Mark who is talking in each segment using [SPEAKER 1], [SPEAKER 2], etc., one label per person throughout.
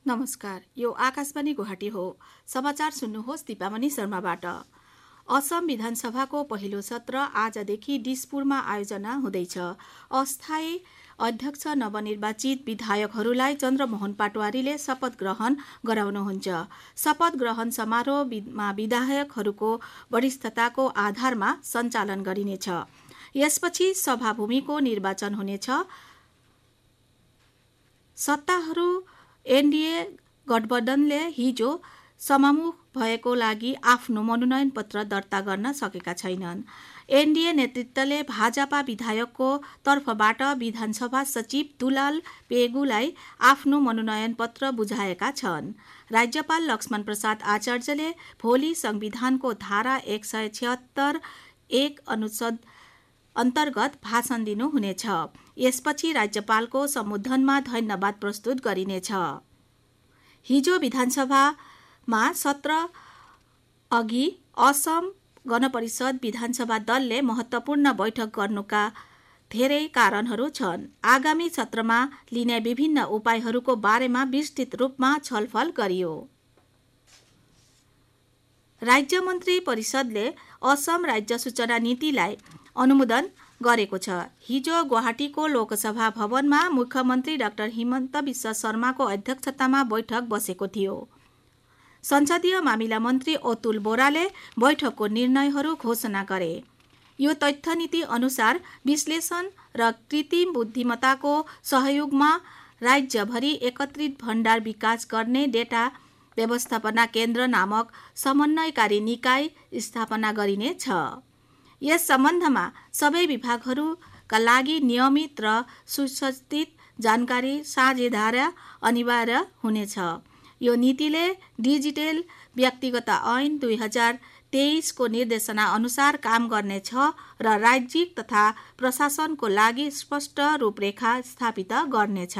[SPEAKER 1] नमस्कार, यो आकाशवाणी गुवाहाटी हो। समाचार सुन्नुहोस् दिपामणि शर्माबाट। असम विधानसभाको पहिलो सत्र आजदेखि दिसपुरमा आयोजना हुँदैछ। अस्थायी अध्यक्ष नवनिर्वाचित विधायकहरूलाई चन्द्रमोहन पाटवारीले शपथ ग्रहण गराउनुहुन्छ। शपथ ग्रहण समारोहमा विधायकहरूको वरिष्ठताको आधारमा सञ्चालन गरिनेछ। यसपछि सभाभूमिको निर्वाचन हुनेछ। सत्ताहरू एनडीए गठबन्धनले हिजो समामुख भएको लागि आफ्नो मनोनयन पत्र दर्ता गर्न सकेका छैनन्। एनडीए नेतृत्वले भाजपा विधायकको तर्फबाट विधानसभा सचिव दुलाल पेगुलाई आफ्नो मनोनयन पत्र बुझाएका छन्। राज्यपाल लक्ष्मण प्रसाद आचार्यले भोलि संविधानको धारा 176(1) अनुच्छेद अन्तर्गत भाषण दिनुहुनेछ। यसपछि राज्यपालको सम्बोधनमा धन्यवाद प्रस्तुत गरिनेछ। हिजो विधानसभामा सत्र अघि असम गणपरिषद विधानसभा दलले महत्त्वपूर्ण बैठक गर्नुका धेरै कारणहरू छन्। आगामी सत्रमा लिने विभिन्न उपायहरूको बारेमा विस्तृत रूपमा छलफल गरियो। राज्य मन्त्री परिषदले असम राज्य सूचना नीतिलाई अनुमोदन गरेको छ। हिजो गुवाहाटीको लोकसभा भवनमा मुख्यमन्त्री डाक्टर हिमन्त बिश्व शर्माको अध्यक्षतामा बैठक बसेको थियो। संसदीय मामिला मन्त्री अतुल बोराले बैठकको निर्णयहरू घोषणा गरे। यो तथ्य नीति अनुसार विश्लेषण र कृत्रिम बुद्धिमत्ताको सहयोगमा राज्यभरि एकत्रित भण्डार विकास गर्ने डेटा व्यवस्थापना केन्द्र नामक समन्वयकारी निकाय स्थापना गरिनेछ। यस सम्बन्धमा सबै विभागहरूका लागि नियमित र सुसज्जित जानकारी साझेदारी अनिवार्य हुनेछ। यो नीतिले डिजिटल व्यक्तिगत ऐन 2023 को निर्देशना अनुसार काम गर्नेछ र राज्यिक तथा प्रशासनको लागि स्पष्ट रूपरेखा स्थापित गर्नेछ।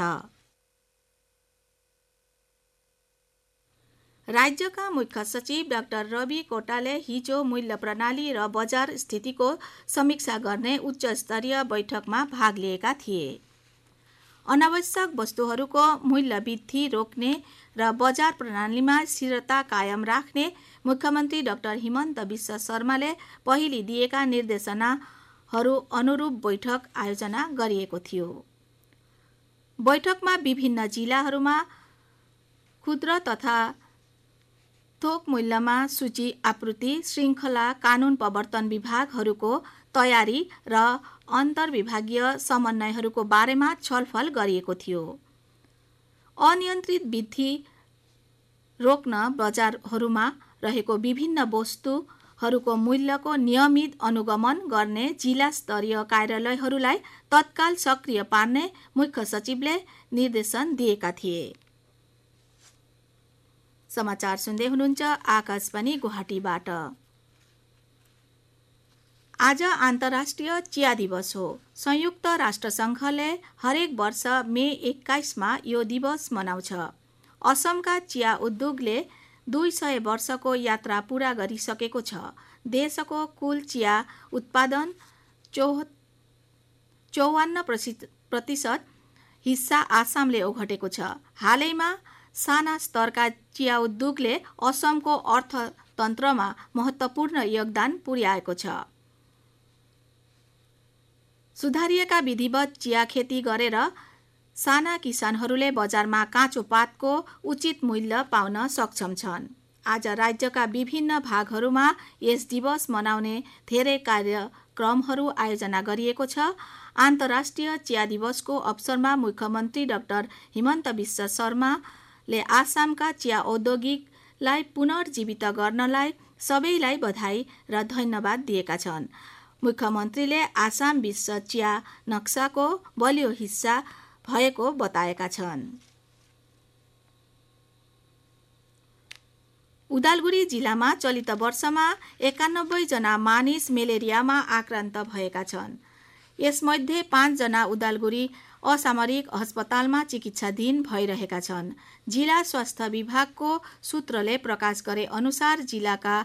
[SPEAKER 1] राज्यका मुख्य सचिव डाक्टर रवि कोटाले हिजो मूल्य प्रणाली र बजार स्थितिको समीक्षा गर्ने उच्च स्तरीय बैठकमा भाग लिएका थिए। अनावश्यक वस्तुहरूको मूल्य वृद्धि रोक्ने र बजार प्रणालीमा स्थिरता कायम राख्ने मुख्यमन्त्री डाक्टर हिमन्त बिश्व शर्माले पहिले दिएका निर्देशनाहरू अनुरूप बैठक आयोजना गरिएको थियो। बैठकमा विभिन्न जिल्लाहरूमा खुद्रा तथा थोक मूल्यमा सूची आपूर्ति श्रृङ्खला कानून प्रवर्तन विभागहरूको तयारी र अन्तर्विभागीय समन्वयहरूको बारेमा छलफल गरिएको थियो। अनियन्त्रित वृद्धि रोक्न बजारहरूमा रहेको विभिन्न वस्तुहरूको मूल्यको नियमित अनुगमन गर्ने जिल्ला स्तरीय कार्यालयहरूलाई तत्काल सक्रिय पार्ने मुख्य सचिवले निर्देशन दिएका थिए। समाचार सुन्दै हुनुहुन्छ आकाशवाणी गुवाहाटीबाट। आज अन्तर्राष्ट्रिय चिया दिवस हो। संयुक्त राष्ट्रसङ्घले हरेक वर्ष मे 21 यो दिवस मनाउँछ। असमका चिया उद्योगले 200 वर्षको यात्रा पूरा गरिसकेको छ। देशको कुल चिया उत्पादन 54% हिस्सा आसामले ओगटेको छ। हालैमा साना स्तरका चिया उद्योगले असमको अर्थतन्त्रमा महत्त्वपूर्ण योगदान पुर्याएको छ। सुधारिएका विधिवत चिया खेती गरेर साना किसानहरूले बजारमा काँचो पातको उचित मूल्य पाउन सक्षम छन्। आज राज्यका विभिन्न भागहरूमा यस दिवस मनाउने धेरै कार्यक्रमहरू आयोजना गरिएको छ। अन्तर्राष्ट्रिय चिया दिवसको अवसरमा मुख्यमन्त्री डाक्टर हिमन्त बिश्व शर्माले आसामका चिया औद्योगिकलाई पुनर्जीवित गर्नलाई सबैलाई बधाई र धन्यवाद दिएका छन्। मुख्यमन्त्रीले आसाम विश्व चिया नक्साको बलियो हिस्सा भएको बताएका छन्। उदालगुरी जिल्लामा चलित वर्षमा 91 जना मानिस मलेरियामा आक्रान्त भएका छन्। यसमध्ये 5 जना उदालगुरी असामरिक अस्पतालमा चिकित्साधीन भइरहेका छन्। जिल्ला स्वास्थ्य विभागको सूत्रले प्रकाश गरे अनुसार जिल्लाका